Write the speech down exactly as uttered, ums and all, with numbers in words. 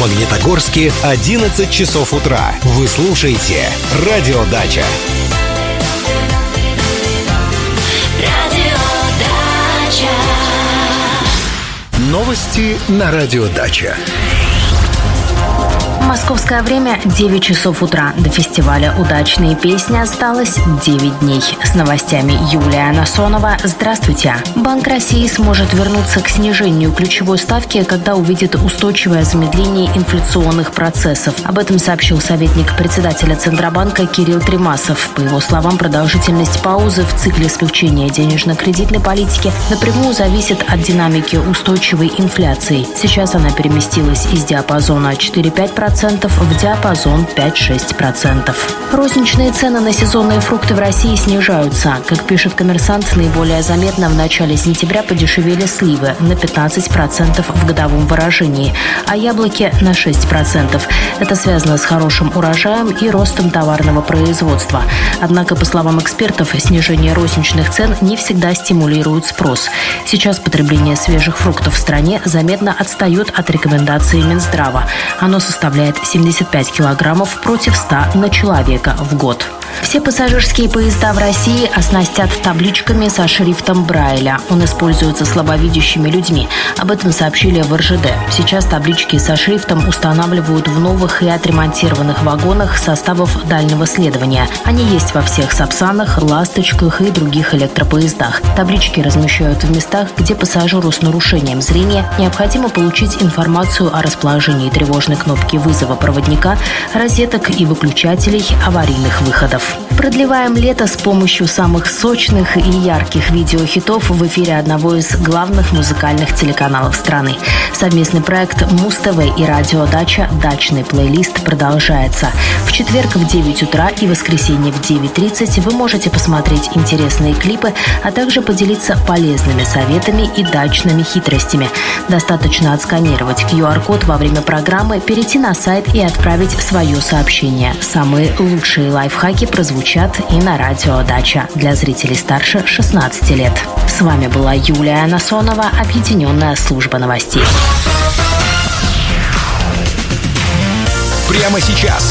Магнитогорске одиннадцать часов утра. Вы слушаете «Радио Дача». Новости на «Радио Дача». Московское время девять часов утра. До фестиваля «Удачные песни» осталось девять дней. С новостями Юлия Насонова. Здравствуйте. Банк России сможет вернуться к снижению ключевой ставки, когда увидит устойчивое замедление инфляционных процессов. Об этом сообщил советник председателя Центробанка Кирилл Тремасов. По его словам, продолжительность паузы в цикле смягчения денежно-кредитной политики напрямую зависит от динамики устойчивой инфляции. Сейчас она переместилась из диапазона четыре-пять процентов в диапазон пять-шесть процентов. Розничные цены на сезонные фрукты в России снижаются. Как пишет «Коммерсант», наиболее заметно в начале сентября подешевели сливы на пятнадцать процентов в годовом выражении, а яблоки на шесть процентов. Это связано с хорошим урожаем и ростом товарного производства. Однако, по словам экспертов, снижение розничных цен не всегда стимулирует спрос. Сейчас потребление свежих фруктов в стране заметно отстает от рекомендаций Минздрава. Оно составляет семьдесят пять килограммов против ста на человека в год. Все пассажирские поезда в России оснастят табличками со шрифтом Брайля. Он используется слабовидящими людьми. Об этом сообщили в эр жэ дэ. Сейчас таблички со шрифтом устанавливают в новых и отремонтированных вагонах составов дальнего следования. Они есть во всех Сапсанах, Ласточках и других электропоездах. Таблички размещают в местах, где пассажиру с нарушением зрения необходимо получить информацию о расположении тревожной кнопки вызова проводника, розеток и выключателей аварийных выходов. Продлеваем лето с помощью самых сочных и ярких видеохитов в эфире одного из главных музыкальных телеканалов страны. Совместный проект Муз-ТВ и Радио Дача «Дачный плейлист» продолжается. В четверг в девять утра и воскресенье в девять тридцать вы можете посмотреть интересные клипы, а также поделиться полезными советами и дачными хитростями. Достаточно отсканировать ку ар код во время программы, перейти на сайт и отправить свое сообщение. Самые лучшие лайфхаки прозвучат и на Радио Дача для зрителей старше шестнадцати лет. С вами была Юлия Насонова, Объединенная служба новостей. Прямо сейчас